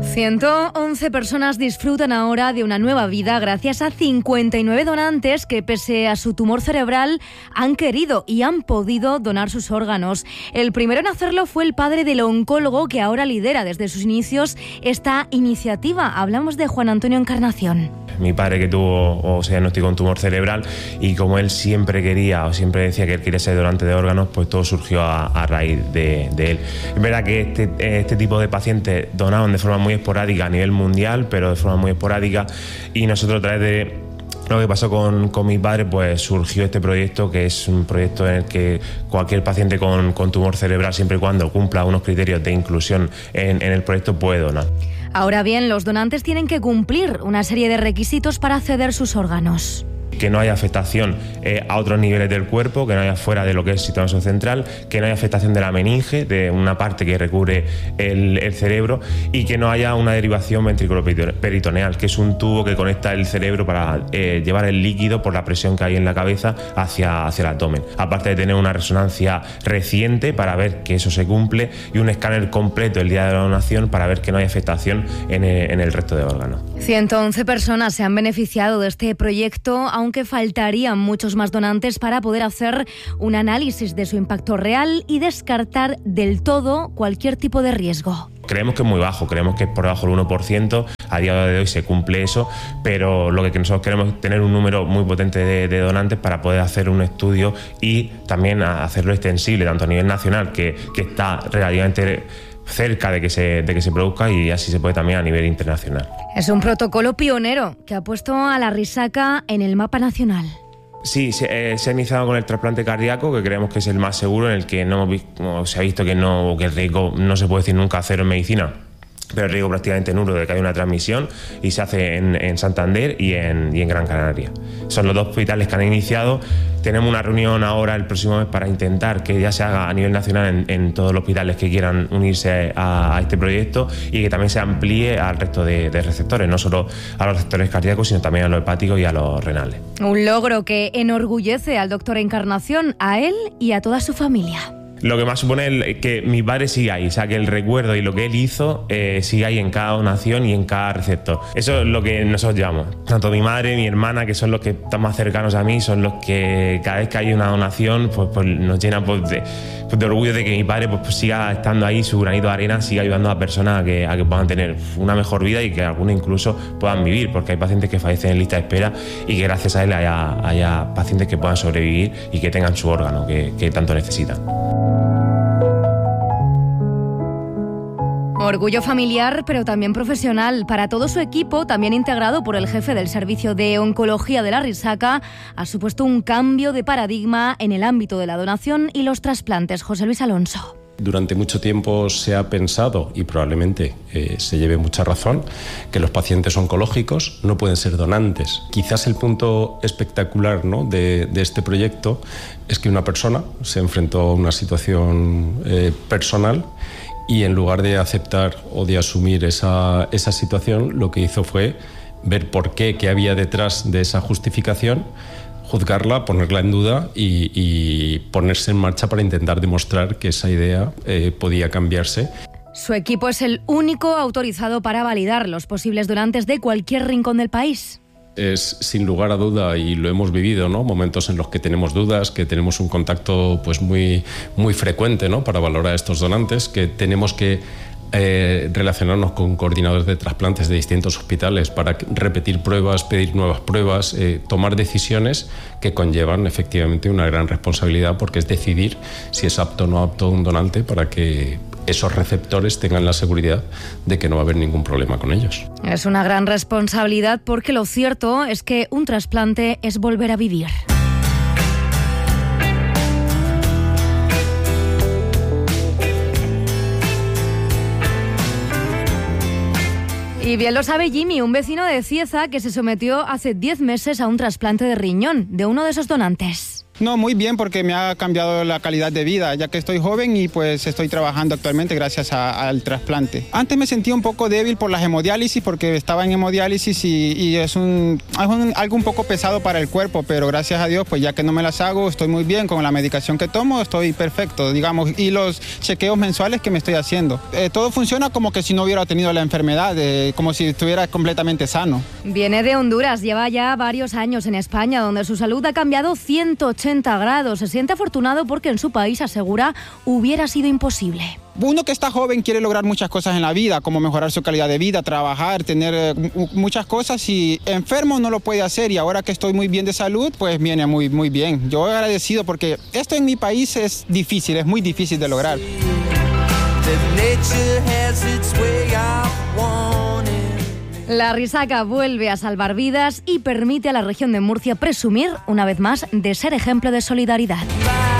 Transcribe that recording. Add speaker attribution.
Speaker 1: 111 personas disfrutan ahora de una nueva vida gracias a 59 donantes que, pese a su tumor cerebral, han querido y han podido donar sus órganos. El primero en hacerlo fue el padre del oncólogo que ahora lidera desde sus inicios esta iniciativa. Hablamos de Juan Antonio Encarnación.
Speaker 2: Mi padre, que se diagnosticó un tumor cerebral, y como él siempre quería o siempre decía que él quería ser donante de órganos, pues todo surgió a raíz de él. Es verdad que este tipo de pacientes donaban de forma muy esporádica a nivel mundial, pero de forma muy esporádica, y nosotros, a través de lo que pasó con mi padre, pues surgió este proyecto, que es un proyecto en el que cualquier paciente con tumor cerebral, siempre y cuando cumpla unos criterios de inclusión en el proyecto, puede donar.
Speaker 1: Ahora bien, los donantes tienen que cumplir una serie de requisitos para ceder sus órganos.
Speaker 2: Que no haya afectación a otros niveles del cuerpo, que no haya fuera de lo que es el sistema nervioso central, que no haya afectación de la meninge, de una parte que recubre el cerebro, y que no haya una derivación ventriculoperitoneal, que es un tubo que conecta el cerebro para llevar el líquido por la presión que hay en la cabeza hacia el abdomen. Aparte de tener una resonancia reciente para ver que eso se cumple, y un escáner completo el día de la donación para ver que no hay afectación en el resto de órganos.
Speaker 1: 111 personas se han beneficiado de este proyecto, aunque faltarían muchos más donantes para poder hacer un análisis de su impacto real y descartar del todo cualquier tipo de riesgo.
Speaker 2: Creemos que es muy bajo, creemos que es por debajo del 1%, a día de hoy se cumple eso, pero lo que nosotros queremos es tener un número muy potente de donantes para poder hacer un estudio y también hacerlo extensible, tanto a nivel nacional, que está relativamente cerca de que se produzca, y así se puede también a nivel internacional.
Speaker 1: Es un protocolo pionero que ha puesto a la risaca en el mapa nacional.
Speaker 2: Sí, se ha iniciado con el trasplante cardíaco, que creemos que es el más seguro, en el que se ha visto que el riesgo no se puede decir nunca cero en medicina, pero el riesgo prácticamente nulo de que haya una transmisión, y se hace en Santander y en Gran Canaria. Son los dos hospitales que han iniciado. Tenemos una reunión ahora el próximo mes para intentar que ya se haga a nivel nacional en todos los hospitales que quieran unirse a este proyecto, y que también se amplíe al resto de receptores, no solo a los receptores cardíacos, sino también a los hepáticos y a los renales. Un
Speaker 1: logro que enorgullece al doctor Encarnación, a él y a toda su familia.
Speaker 2: Lo que más supone es que mi padre siga ahí, o sea, que el recuerdo y lo que él hizo siga ahí en cada donación y en cada receptor. Eso es lo que nosotros llevamos. Tanto mi madre, mi hermana, que son los que están más cercanos a mí, son los que cada vez que hay una donación pues nos llenan de orgullo de que mi padre pues siga estando ahí, su granito de arena, siga ayudando a personas a que puedan tener una mejor vida, y que algunos incluso puedan vivir, porque hay pacientes que fallecen en lista de espera, y que gracias a él haya pacientes que puedan sobrevivir y que tengan su órgano que tanto necesitan.
Speaker 1: Orgullo familiar, pero también profesional para todo su equipo, también integrado por el jefe del Servicio de Oncología de la Risaca. Ha supuesto un cambio de paradigma en el ámbito de la donación y los trasplantes. José Luis Alonso.
Speaker 3: Durante mucho tiempo se ha pensado, y probablemente se lleve mucha razón, que los pacientes oncológicos no pueden ser donantes. Quizás el punto espectacular, ¿no?, de este proyecto es que una persona se enfrentó a una situación personal, y en lugar de aceptar o de asumir esa situación, lo que hizo fue ver por qué había detrás de esa justificación, juzgarla, ponerla en duda y ponerse en marcha para intentar demostrar que esa idea podía cambiarse.
Speaker 1: Su equipo es el único autorizado para validar los posibles donantes de cualquier rincón del país.
Speaker 3: Es sin lugar a duda, y lo hemos vivido, ¿no?, momentos en los que tenemos dudas, que tenemos un contacto pues muy frecuente, ¿no?, para valorar a estos donantes, que tenemos que relacionarnos con coordinadores de trasplantes de distintos hospitales para repetir pruebas, pedir nuevas pruebas, tomar decisiones que conllevan efectivamente una gran responsabilidad, porque es decidir si es apto o no apto un donante, para que esos receptores tengan la seguridad de que no va a haber ningún problema con ellos.
Speaker 1: Es una gran responsabilidad, porque lo cierto es que un trasplante es volver a vivir. Y bien lo sabe Jimmy, un vecino de Cieza que se sometió hace 10 meses a un trasplante de riñón de uno de esos donantes.
Speaker 4: No, muy bien, porque me ha cambiado la calidad de vida, ya que estoy joven y pues estoy trabajando actualmente gracias al trasplante. Antes me sentía un poco débil por las hemodiálisis, porque estaba en hemodiálisis y es algo un poco pesado para el cuerpo, pero gracias a Dios, pues ya que no me las hago, estoy muy bien. Con la medicación que tomo, estoy perfecto, digamos, y los chequeos mensuales que me estoy haciendo. Todo funciona como que si no hubiera tenido la enfermedad, como si estuviera completamente sano.
Speaker 1: Viene de Honduras, lleva ya varios años en España, donde su salud ha cambiado 180 grados. Se siente afortunado porque en su país, asegura, hubiera sido imposible.
Speaker 4: Uno que está joven quiere lograr muchas cosas en la vida, como mejorar su calidad de vida, trabajar, tener muchas cosas, y enfermo no lo puede hacer, y ahora que estoy muy bien de salud, pues viene muy, muy bien. Yo agradecido porque esto en mi país es difícil, es muy difícil de lograr.
Speaker 1: La Risaca vuelve a salvar vidas y permite a la región de Murcia presumir, una vez más, de ser ejemplo de solidaridad.